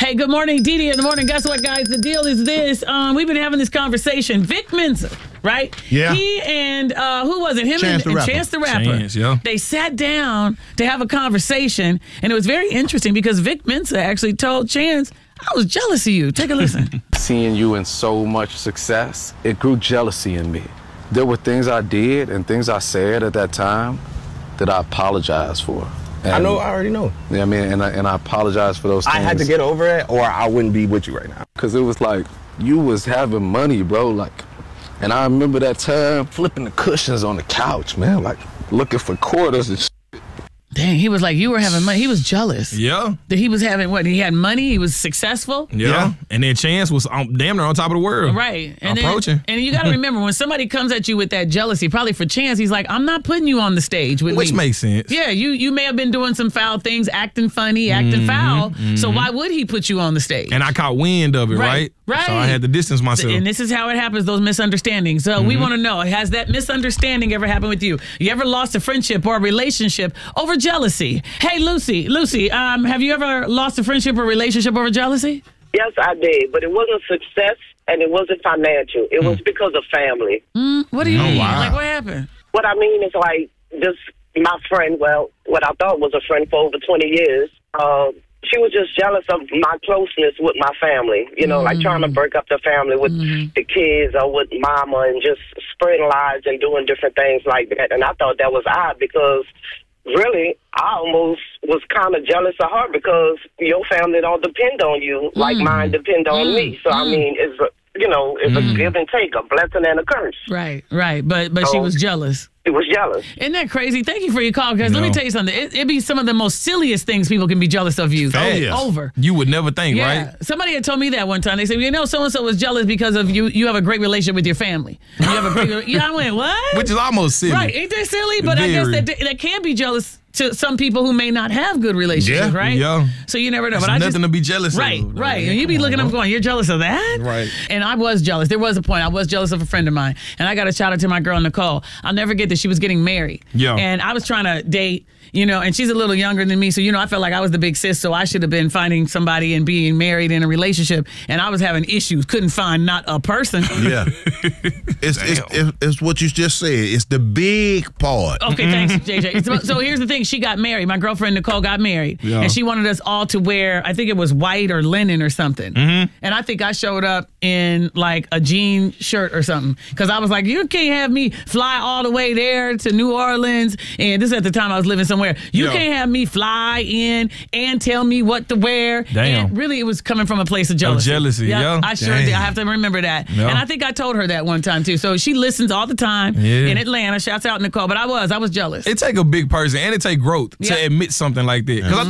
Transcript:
Hey, good morning, Dee Dee in the morning. Guess what, guys? The deal is this. We've been having this conversation. Vic Mensa, right? Yeah. He and, who was it? Him Chance and the Rapper. Chance the Rapper. Chance, yeah. They sat down to have a conversation, and it was very interesting because Vic Mensa actually told Chance, I was jealous of you. Take a listen. Seeing you in so much success, it grew jealousy in me. There were things I did and things I said at that time that I apologize for. And, I already know. Yeah, I mean, and I apologize for those things. I had to get over it, or I wouldn't be with you right now. Because it was like, you was having money, bro, like, and I remember that time flipping the cushions on the couch, man, like, looking for quarters and shit. Dang, he was like, you were having money. He was jealous. Yeah. That he was having what? He had money. He was successful. Yeah. And then Chance was damn near on top of the world. Right. And approaching. And you got to remember, when somebody comes at you with that jealousy, probably for Chance, he's like, I'm not putting you on the stage with Which me. makes sense. Yeah, you may have been doing some foul things, acting funny, acting foul. So why would he put you on the stage? And I caught wind of it, right? Right. So I had to distance myself. And this is how it happens, those misunderstandings. So we want to know, has that misunderstanding ever happened with you? You ever lost a friendship or a relationship over jealousy? Hey, Lucy, have you ever lost a friendship or relationship over jealousy? Yes, I did, but it wasn't success and it wasn't financial. It was because of family. What do you mean? wow. Like, what happened? What I mean is like this, my friend, well, what I thought was a friend for over 20 years, she was just jealous of my closeness with my family, you know, like trying to break up the family with the kids or with mama and just spreading lies and doing different things like that. And I thought that was odd because really I almost was kind of jealous of her because your family don't depend on you like mine depend on me. So, I mean, it's a give and take, a blessing and a curse. Right. But she was jealous. She was jealous. Isn't that crazy? Thank you for your call, guys. Let me tell you something. It be some of the most silliest things people can be jealous of you. Over. You would never think, Yeah. right? Somebody had told me that one time. They said, so-and-so was jealous because of you. You have a great relationship with your family. You have a great I went, what? Which is almost silly. Right. Ain't that silly? But I guess that can be jealous to some people who may not have good relationships, right? Yeah. So you never know. There's nothing to be jealous right, of. Right. And you be looking at them going, you're jealous of that? Right. And I was jealous. There was a point. I was jealous of a friend of mine. And I got a shout out to my girl, Nicole. I'll never get that she was getting married. Yeah. And I was trying to date, and she's a little younger than me. So, I felt like I was the big sis. So I should have been finding somebody and being married in a relationship. And I was having issues. Couldn't find not a person. Yeah. It's what you just said. It's the big part. Okay, thanks, JJ. So here's the thing. She got married. My girlfriend, Nicole, got married. Yeah. And she wanted us all to wear, I think it was white or linen or something. And I think I showed up in like a jean shirt or something. Because I was like, you can't have me fly all the way there to New Orleans. And this is at the time I was living somewhere. You can't have me fly in and tell me what to wear. Damn. And really, it was coming from a place of jealousy. Yeah. I sure did. I have to remember that. Yeah. And I think I told her that one time, too. So she listens all the time in Atlanta. Shouts out, Nicole. But I was jealous. It take a big person and it take growth to admit something like that. Because